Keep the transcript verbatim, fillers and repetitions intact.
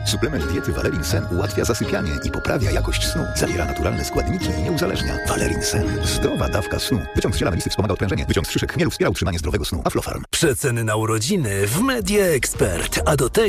Suplement diety Valerin Sen ułatwia zasypianie i poprawia jakość snu. Zawiera naturalne składniki i nie uzależnia. Valerin Sen. Zdrowa dawka snu. Wyciąg z ziela melisy wspomaga odprężenie. Wyciąg z szyszek chmielu wspiera utrzymanie zdrowego snu. Aflofarm. Przeceny na urodziny w Media Expert. A do tego